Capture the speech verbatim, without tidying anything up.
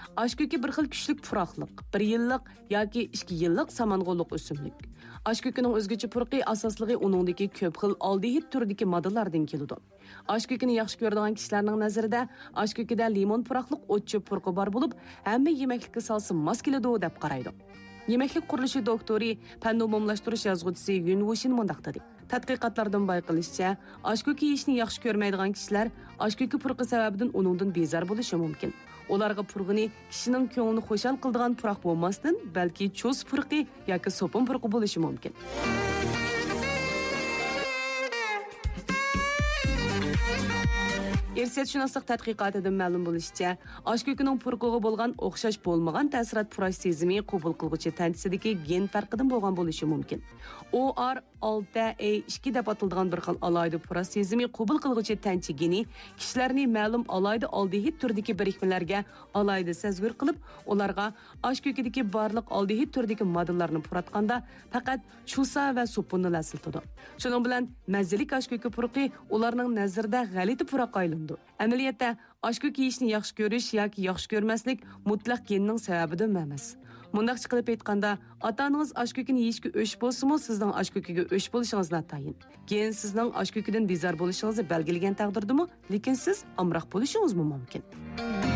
Oshko'ki bir xil kuchlik puraqliq, bir yillik yoki ikki yillik samango'liq o'simlik. Oshko'kining o'zgacha purqi asosligi uningdagi ko'p xil aldehid turidagi moddalardan keladi. Oshko'kini yaxshi ko'radigan kishilarning nazarida oshko'kida limon puraqliq o'tchi purqi bor bo'lib, hamma yemeklikka solsa mos keladi deb qaraydi. Yemeklik qurilishi doktori, fan umumlashtirish yozuvchisi Yun Wushin mundaq dedi. Tadqiqotlardan bayqilishicha, oshko'ki yeyishni yaxshi ko'rmaydigan kishilar oshko'ki purqi sababidan uningdan bezor bo'lishi mumkin. Ularga purg'ini kishining ko'nglini xo'shal qiladigan puraq bo'lmasdan, balki cho'z purqi yoki sopun purqi bo'lishi mumkin. Ersiyatshunaslik tadqiqotidan ma'lum bo'lishicha, oshko'kining purqiga bo'lgan o'xshash bo'lmagan ta'sirat purash sezimi qabul qiluvchi tanchisidagi gen farqidan bo'lgan bo'lishi mumkin. O R olti A ikki deb ataladigan bir xil alayda purash sezimi qabul qiluvchi tanchi geni kishilarni ma'lum alayda aldehid turidagi birikmalarga alayda sezgir qilib, ularga oshko'kidagi barliq aldehid turidagi moddalarni puratganda faqat chusa va so'punni lasiltadi. Shuning bilan mazalik oshko'ki purqi ularning nazarida g'alati puraq aylandi. Amaliyotda oshko'ki yeyishni yaxshi ko'rish yoki yaxshi ko'rmaslik mutlaq genning sababidan emas. Mundaqcha qilib aytganda, ota-onangiz oshko'kini yeyishga o'sh bo'lsa-mu, sizning oshko'kiga o'sh bo'lishingiz notayin. Gen sizning oshko'kidan bezor bo'lishingizni belgilagan taqdirdami, lekin siz amroq bo'lishingiz mumkin.